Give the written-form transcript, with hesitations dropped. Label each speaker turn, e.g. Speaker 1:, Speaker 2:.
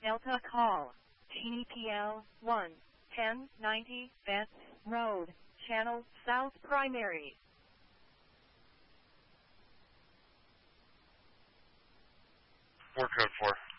Speaker 1: Delta call. TPL 1, 1090 Betts Road, Channel South Primary.
Speaker 2: Code 4.